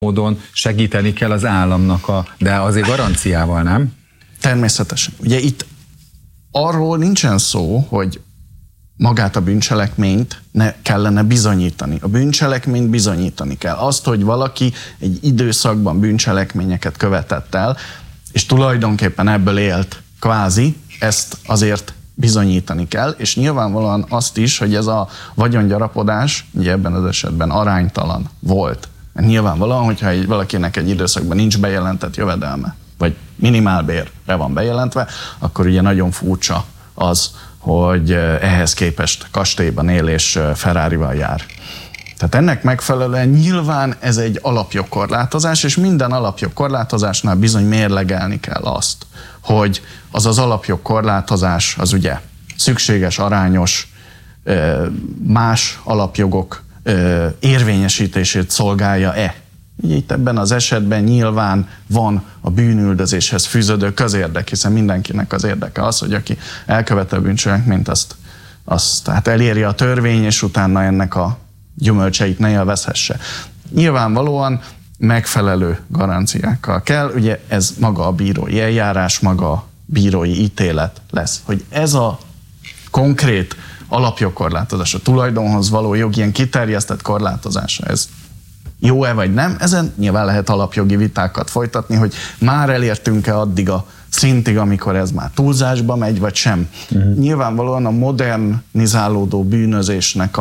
módon segíteni kell az államnak, de azért garanciával, nem? Természetesen. Ugye itt arról nincsen szó, hogy magát a bűncselekményt kellene bizonyítani. A bűncselekményt bizonyítani kell. Azt, hogy valaki egy időszakban bűncselekményeket követett el, és tulajdonképpen ebből élt kvázi, ezt azért bizonyítani kell, és nyilvánvalóan azt is, hogy ez a vagyongyarapodás, ugye ebben az esetben aránytalan volt. Mert nyilvánvalóan, hogyha valakinek egy időszakban nincs bejelentett jövedelme, vagy minimálbérre van bejelentve, akkor ugye nagyon furcsa az, hogy ehhez képest kastélyban él és Ferrarival jár. Tehát ennek megfelelően nyilván ez egy alapjogkorlátozás, és minden alapjogkorlátozásnál bizony mérlegelni kell azt, hogy az az alapjogkorlátozás az ugye szükséges, arányos, más alapjogok érvényesítését szolgálja-e. Itt ebben az esetben nyilván van a bűnüldözéshez fűződő közérdek, hiszen mindenkinek az érdeke az, hogy aki elkövető bűncselekményt, azt tehát eléri a törvény, és utána ennek a gyümölcseit ne élvezhesse. Nyilvánvalóan megfelelő garanciákkal kell, ugye ez maga a bírói eljárás, maga a bírói ítélet lesz, hogy ez a konkrét alapjogkorlátozás, a tulajdonhoz való jog ilyen kiterjesztett korlátozása, ez jó-e vagy nem, ezen nyilván lehet alapjogi vitákat folytatni, hogy már elértünk-e addig a szintig, amikor ez már túlzásba megy, vagy sem. Nyilvánvalóan a modernizálódó bűnözésnek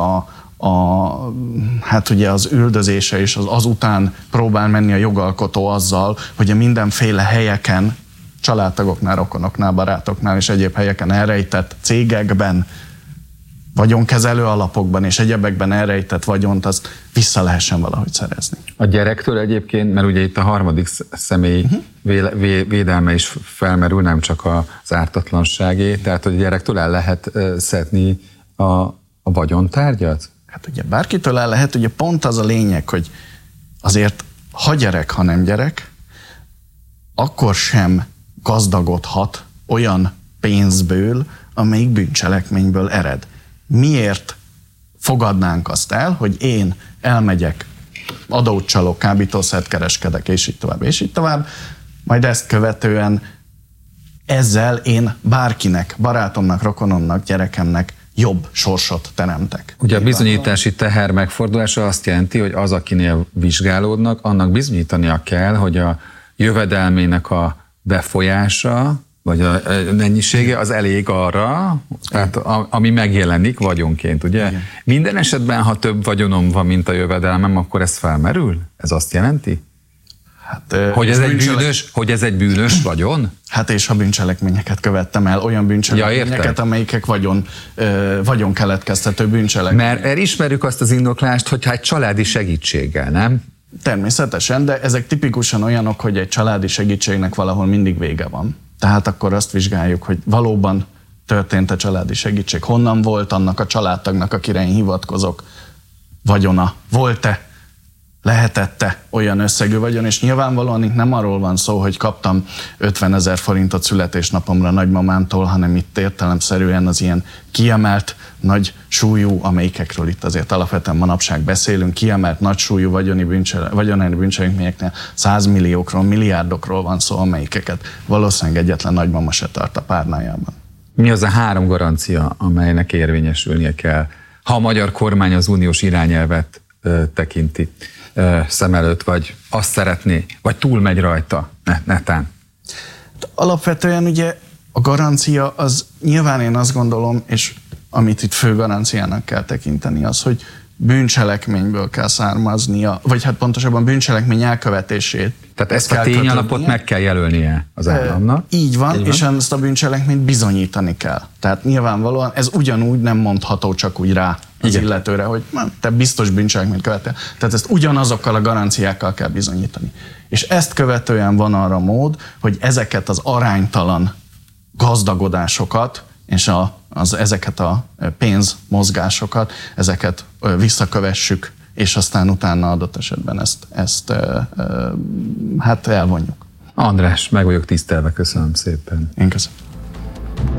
hát ugye az üldözése és azután próbál menni a jogalkotó azzal, hogy a mindenféle helyeken, családtagoknál, rokonoknál, barátoknál és egyéb helyeken elrejtett cégekben, vagyonkezelő alapokban és egyebekben elrejtett vagyont, azt vissza lehessen valahogy szerezni. A gyerektől egyébként, mert ugye itt a harmadik személy védelme is felmerül, nem csak az ártatlanságé, tehát hogy a gyerektől el lehet szedni a vagyontárgyat? Hát ugye bárkitől el lehet, ugye pont az a lényeg, hogy azért ha gyerek, ha nem gyerek, akkor sem gazdagodhat olyan pénzből, amelyik bűncselekményből ered. Miért fogadnánk azt el, hogy én elmegyek, adót csalok, kábítószert kereskedek, és így tovább, majd ezt követően ezzel én bárkinek, barátomnak, rokonomnak, gyerekemnek jobb sorsot teremtek. Ugye a bizonyítási teher megfordulása azt jelenti, hogy az, akinél vizsgálódnak, annak bizonyítania kell, hogy a jövedelmének a befolyása, vagy a mennyisége az elég arra, tehát ami megjelenik vagyonként, ugye? Igen. Minden esetben, ha több vagyonom van, mint a jövedelmem, akkor ez felmerül? Ez azt jelenti? Hát, hogy ez egy bűnös vagyon? Hát és ha bűncselekményeket követtem el, olyan bűncselekményeket, amelyikek vagyon keletkeztető bűncselekmények. Mert elismerjük azt az indoklást, hogyha egy családi segítséggel, nem? Természetesen, de ezek tipikusan olyanok, hogy egy családi segítségnek valahol mindig vége van. Tehát akkor azt vizsgáljuk, hogy valóban történt a családi segítség. Honnan volt annak a családtagnak, akire én hivatkozok, vagyona? Volt-e? Lehetette olyan összegű vagyon? És nyilvánvalóan itt nem arról van szó, hogy kaptam 50 000 forintot születésnapomra nagymamámtól, hanem itt értelemszerűen az ilyen kiemelt, nagy súlyú, amelyikekről itt azért alapvetően manapság beszélünk, kiemelt, nagy súlyú vagyonelmi bűncselekményeknél 100 milliókról, milliárdokról van szó, amelyikeket valószínűleg egyetlen nagymama se tart a párnájában. Mi az a 3 garancia, amelynek érvényesülnie kell, ha a magyar kormány az uniós irányelvet tekinti szem előtt, vagy azt szeretné, vagy túlmegy rajta netán? Alapvetően ugye a garancia az nyilván én azt gondolom, és amit itt fő garanciának kell tekinteni, az, hogy bűncselekményből kell származnia, vagy hát pontosabban bűncselekmény elkövetését. Tehát ezt a tényalapot meg kell jelölnie az államnak. Így van, és ezt a bűncselekményt bizonyítani kell. Tehát nyilvánvalóan ez ugyanúgy nem mondható csak úgy rá az illetőre, hogy te biztos bűncselekményt követtél. Tehát ezt ugyanazokkal a garanciákkal kell bizonyítani. És ezt követően van arra mód, hogy ezeket az aránytalan gazdagodásokat és ezeket a pénzmozgásokat, ezeket visszakövessük, és aztán utána adott esetben ezt hát elvonjuk. András, meg vagyok tisztelve, köszönöm szépen. Én köszönöm.